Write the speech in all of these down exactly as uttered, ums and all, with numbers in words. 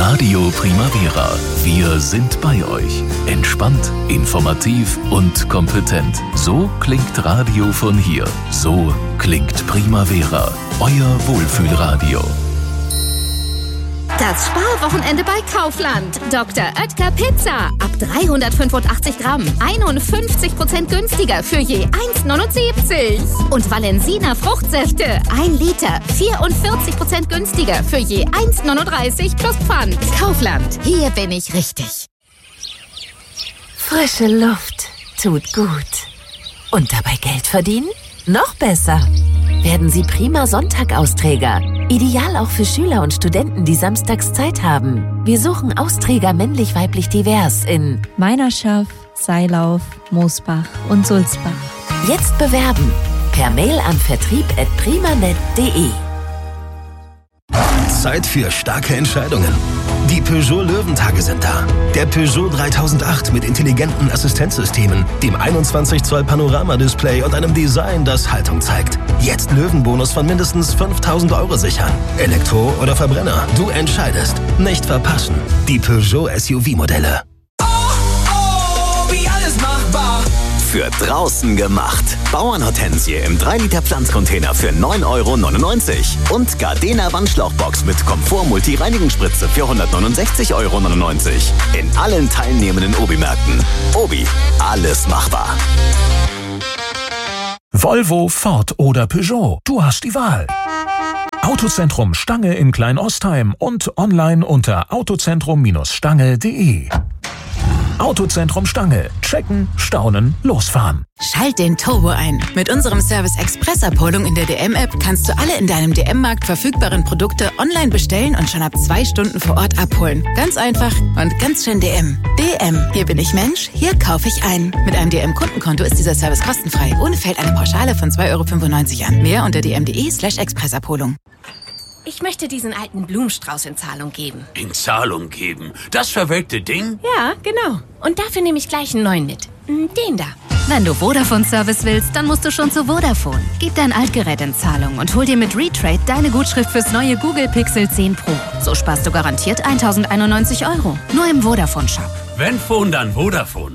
Radio Primavera. Wir sind bei euch. Entspannt, informativ und kompetent. So klingt Radio von hier. So klingt Primavera. Euer Wohlfühlradio. Das Sparwochenende bei Kaufland. Doktor Oetker Pizza. Ab dreihundertfünfundachtzig Gramm. einundfünfzig Prozent günstiger für je eins neunundsiebzig. Und Valensina Fruchtsäfte. ein Liter. vierundvierzig Prozent günstiger für je eins neununddreißig plus Pfand. Kaufland. Hier bin ich richtig. Frische Luft tut gut. Und dabei Geld verdienen? Noch besser. Werden Sie prima Sonntag-Austräger. Ideal auch für Schüler und Studenten, die samstags Zeit haben. Wir suchen Austräger männlich-weiblich divers in Meinerschaft, Seilauf, Moosbach und Sulzbach. Jetzt bewerben. Per Mail an vertrieb at primanet punkt de. Zeit für starke Entscheidungen. Die Peugeot Löwentage sind da. Der Peugeot dreitausendacht mit intelligenten Assistenzsystemen, dem einundzwanzig Zoll Panoramadisplay und einem Design, das Haltung zeigt. Jetzt Löwenbonus von mindestens fünftausend Euro sichern. Elektro oder Verbrenner, du entscheidest. Nicht verpassen. Die Peugeot S U V-Modelle. Oh, oh, wie alles machbar. Für draußen gemacht. Bauernhortensie im drei Liter Pflanzcontainer für neun Euro neunundneunzig. Und Gardena Wandschlauchbox mit Komfort-Multi-Reinigungsspritze für hundertneunundsechzig Euro neunundneunzig. In allen teilnehmenden Obi-Märkten. Obi, alles machbar. Volvo, Ford oder Peugeot. Du hast die Wahl. Autozentrum Stange in Kleinostheim und online unter autozentrum Stange punkt de. Autozentrum Stange. Checken, staunen, losfahren. Schalt den Turbo ein. Mit unserem Service Express-Abholung in der D M-App kannst du alle in deinem D M-Markt verfügbaren Produkte online bestellen und schon ab zwei Stunden vor Ort abholen. Ganz einfach und ganz schön D M. D M. Hier bin ich Mensch, hier kaufe ich ein. Mit einem D M-Kundenkonto ist dieser Service kostenfrei. Ohne fällt eine Pauschale von zwei Euro fünfundneunzig an. Mehr unter d m punkt de slash Expressabholung. Ich möchte diesen alten Blumenstrauß in Zahlung geben. In Zahlung geben? Das verwelkte Ding? Ja, genau. Und dafür nehme ich gleich einen neuen mit. Den da. Wenn du Vodafone-Service willst, dann musst du schon zu Vodafone. Gib dein Altgerät in Zahlung und hol dir mit Retrade deine Gutschrift fürs neue Google Pixel zehn Pro. So sparst du garantiert eintausendeinundneunzig Euro. Nur im Vodafone-Shop. Wenn Phone, dann Vodafone.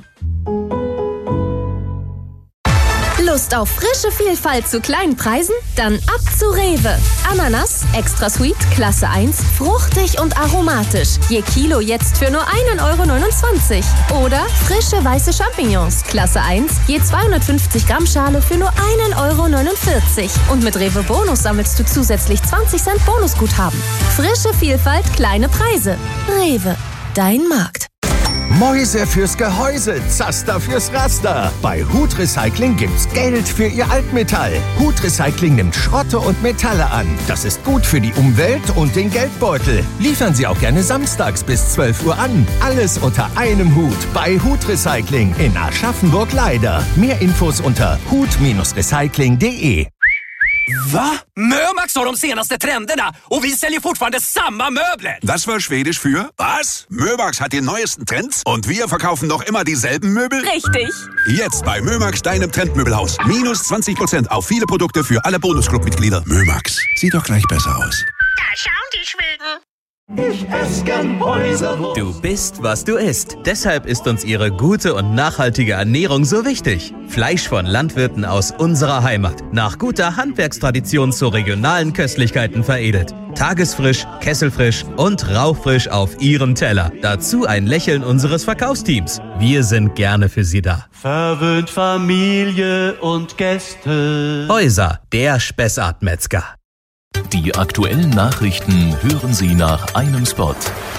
Lust auf frische Vielfalt zu kleinen Preisen? Dann ab zu Rewe. Ananas, extra sweet, Klasse eins, fruchtig und aromatisch. Je Kilo jetzt für nur ein Euro neunundzwanzig. Oder frische weiße Champignons, Klasse eins, je zweihundertfünfzig Gramm Schale für nur ein Euro neunundvierzig. Und mit Rewe Bonus sammelst du zusätzlich zwanzig Cent Bonusguthaben. Frische Vielfalt, kleine Preise. Rewe, dein Markt. Mäuse fürs Gehäuse, Zaster fürs Raster. Bei Hut Recycling gibt's Geld für Ihr Altmetall. Hut Recycling nimmt Schrotte und Metalle an. Das ist gut für die Umwelt und den Geldbeutel. Liefern Sie auch gerne samstags bis zwölf Uhr an. Alles unter einem Hut bei Hut Recycling in Aschaffenburg-Leider. Mehr Infos unter hut recycling punkt de. Va? Mömax har de senaste trenderna och vi säljer fortfarande samma möbler. Das war schwedisch für was? Mömax hat die neuesten Trends und wir verkaufen noch immer dieselben Möbel? Richtig. Jetzt bei Mömax, deinem Trendmöbelhaus. Minus zwanzig Prozent auf viele Produkte für alle Bonusclub-Mitglieder. Mömax, sieht doch gleich besser aus. Da schauen die Schweden. Ich esse gern Häuserwurst. Du bist, was du isst. Deshalb ist uns ihre gute und nachhaltige Ernährung so wichtig. Fleisch von Landwirten aus unserer Heimat. Nach guter Handwerkstradition zu regionalen Köstlichkeiten veredelt. Tagesfrisch, kesselfrisch und rauchfrisch auf Ihrem Teller. Dazu ein Lächeln unseres Verkaufsteams. Wir sind gerne für Sie da. Verwöhnt Familie und Gäste. Häuser, der Spessart-Metzger. Die aktuellen Nachrichten hören Sie nach einem Spot.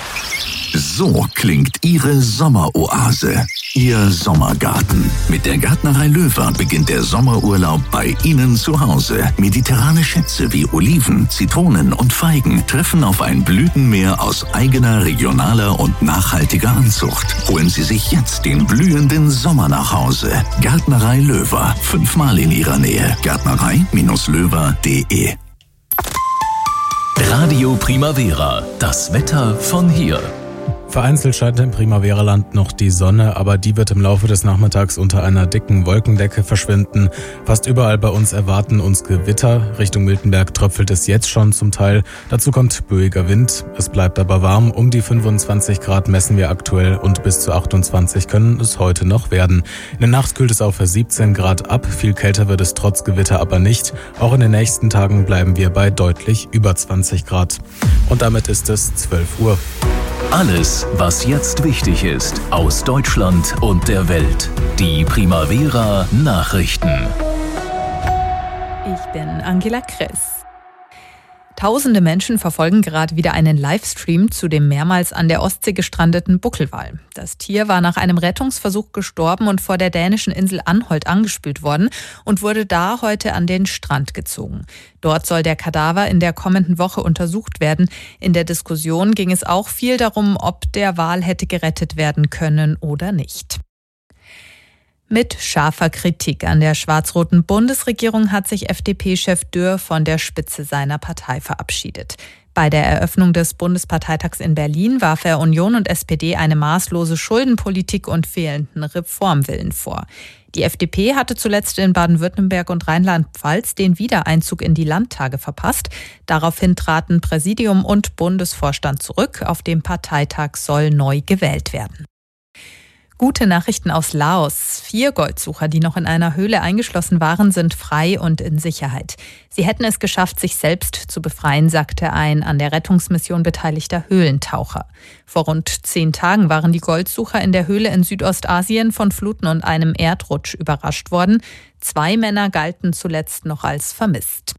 So klingt Ihre Sommeroase, Ihr Sommergarten. Mit der Gärtnerei Löwer beginnt der Sommerurlaub bei Ihnen zu Hause. Mediterrane Schätze wie Oliven, Zitronen und Feigen treffen auf ein Blütenmeer aus eigener, regionaler und nachhaltiger Anzucht. Holen Sie sich jetzt den blühenden Sommer nach Hause. Gärtnerei Löwer, fünfmal in Ihrer Nähe. Gärtnerei Löwer punkt de. Radio Primavera, das Wetter von hier. Vereinzelt scheint im Primavera-Land noch die Sonne, aber die wird im Laufe des Nachmittags unter einer dicken Wolkendecke verschwinden. Fast überall bei uns erwarten uns Gewitter. Richtung Miltenberg tröpfelt es jetzt schon zum Teil. Dazu kommt böiger Wind. Es bleibt aber warm. Um die fünfundzwanzig Grad messen wir aktuell und bis zu achtundzwanzig können es heute noch werden. In der Nacht kühlt es auf siebzehn Grad ab. Viel kälter wird es trotz Gewitter aber nicht. Auch in den nächsten Tagen bleiben wir bei deutlich über zwanzig Grad. Und damit ist es zwölf Uhr. Alles, was jetzt wichtig ist, aus Deutschland und der Welt. Die Primavera Nachrichten. Ich bin Angela Kress. Tausende Menschen verfolgen gerade wieder einen Livestream zu dem mehrmals an der Ostsee gestrandeten Buckelwal. Das Tier war nach einem Rettungsversuch gestorben und vor der dänischen Insel Anholt angespült worden und wurde da heute an den Strand gezogen. Dort soll der Kadaver in der kommenden Woche untersucht werden. In der Diskussion ging es auch viel darum, ob der Wal hätte gerettet werden können oder nicht. Mit scharfer Kritik an der schwarz-roten Bundesregierung hat sich F D P-Chef Dürr von der Spitze seiner Partei verabschiedet. Bei der Eröffnung des Bundesparteitags in Berlin warf er Union und S P D eine maßlose Schuldenpolitik und fehlenden Reformwillen vor. Die F D P hatte zuletzt in Baden-Württemberg und Rheinland-Pfalz den Wiedereinzug in die Landtage verpasst. Daraufhin traten Präsidium und Bundesvorstand zurück. Auf dem Parteitag soll neu gewählt werden. Gute Nachrichten aus Laos. Vier Goldsucher, die noch in einer Höhle eingeschlossen waren, sind frei und in Sicherheit. Sie hätten es geschafft, sich selbst zu befreien, sagte ein an der Rettungsmission beteiligter Höhlentaucher. Vor rund zehn Tagen waren die Goldsucher in der Höhle in Südostasien von Fluten und einem Erdrutsch überrascht worden. Zwei Männer galten zuletzt noch als vermisst.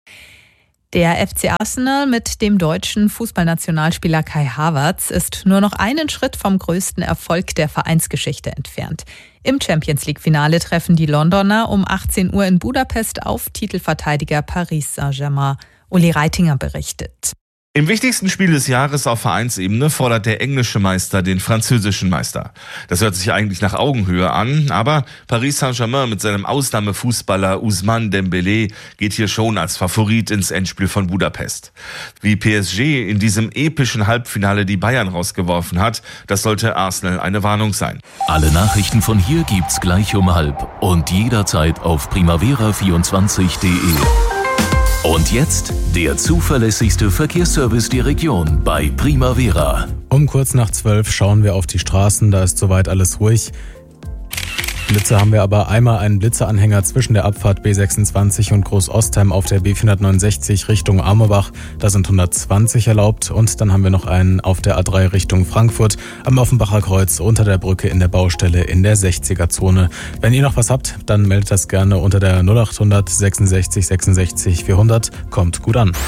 Der F C Arsenal mit dem deutschen Fußballnationalspieler Kai Havertz ist nur noch einen Schritt vom größten Erfolg der Vereinsgeschichte entfernt. Im Champions-League-Finale treffen die Londoner um achtzehn Uhr in Budapest auf Titelverteidiger Paris Saint-Germain. Uli Reitinger berichtet. Im wichtigsten Spiel des Jahres auf Vereinsebene fordert der englische Meister den französischen Meister. Das hört sich eigentlich nach Augenhöhe an, aber Paris Saint-Germain mit seinem Ausnahmefußballer Ousmane Dembélé geht hier schon als Favorit ins Endspiel von Budapest. Wie P S G in diesem epischen Halbfinale die Bayern rausgeworfen hat, das sollte Arsenal eine Warnung sein. Alle Nachrichten von hier gibt's gleich um halb und jederzeit auf primavera vierundzwanzig punkt de. Und jetzt der zuverlässigste Verkehrsservice der Region bei Primavera. Um kurz nach zwölf schauen wir auf die Straßen, da ist soweit alles ruhig. Blitze haben wir aber einmal einen Blitzeanhänger zwischen der Abfahrt B sechsundzwanzig und Groß-Ostheim auf der B vierhundertneunundsechzig Richtung Amorbach. Da sind hundertzwanzig erlaubt. Und dann haben wir noch einen auf der A drei Richtung Frankfurt am Offenbacher Kreuz unter der Brücke in der Baustelle in der sechziger-Zone. Wenn ihr noch was habt, dann meldet das gerne unter der null achthundert sechsundsechzig sechsundsechzig vierhundert. Kommt gut an.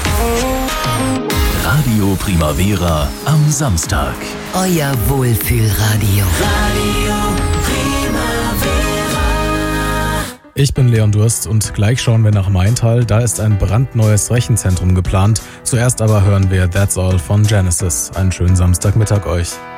Radio Primavera am Samstag. Euer Wohlfühlradio. Radio Ich bin Leon Durst und gleich schauen wir nach Maintal. Da ist ein brandneues Rechenzentrum geplant. Zuerst aber hören wir That's All von Genesis. Einen schönen Samstagmittag euch.